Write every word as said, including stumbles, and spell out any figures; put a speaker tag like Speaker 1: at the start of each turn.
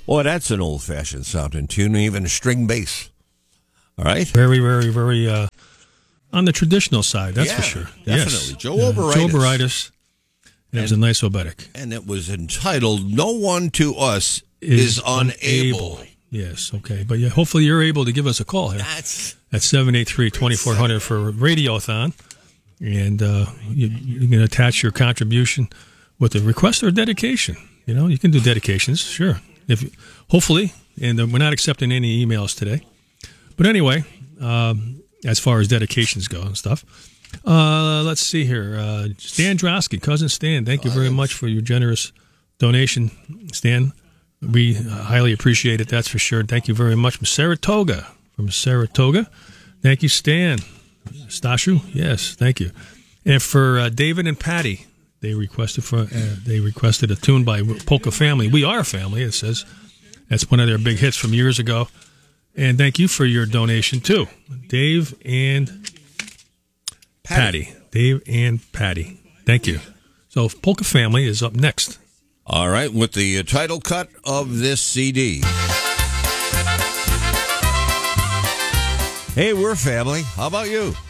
Speaker 1: Boy, that's an old-fashioned sounding tune, even a string bass. All right?
Speaker 2: Very, very, very uh, on the traditional side, that's
Speaker 1: yeah,
Speaker 2: for sure.
Speaker 1: Definitely.
Speaker 2: Yes.
Speaker 1: Joe
Speaker 2: yeah.
Speaker 1: Oberitis.
Speaker 2: Joe Oberitis. And it was a nice obertic.
Speaker 1: And it was entitled, No One to Us is, is Unable. unable.
Speaker 2: Yes, okay. But yeah, hopefully you're able to give us a call here.
Speaker 1: That's
Speaker 2: at seven eight three, two four zero zero for Radiothon. And uh, you, you can attach your contribution with a request or a dedication. You know, you can do dedications, sure. If hopefully, and we're not accepting any emails today. But anyway, um, as far as dedications go and stuff. Uh, let's see here. Uh, Stan Drosky, Cousin Stan, thank you very much for your generous donation, Stan. We uh, highly appreciate it, that's for sure. Thank you very much from Saratoga. From Saratoga. Thank you, Stan. Stashu, yes, thank you. And for uh, David and Patty, they requested for uh, they requested a tune by Polka Family. We Are Family, it says. That's one of their big hits from years ago. And thank you for your donation, too. Dave and Patty. Patty. Dave and Patty. Thank you. So Polka Family is up next.
Speaker 1: All right, with the title cut of this C D. Hey, we're family. How about you?